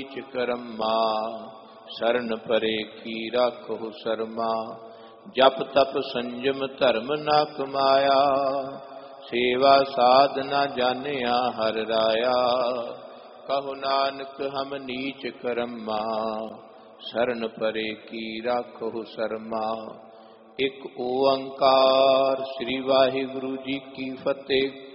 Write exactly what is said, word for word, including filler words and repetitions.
नीच करम्मा शरण परे की राखो शर्मा। जप तप संयम धर्म ना कमाया सेवा साधना जानिया हर राया। कहो नानक हम नीच करम्मा शरण परे की राखो शर्मा। एक ओंकार। श्री वाहिगुरु जी की फतेह।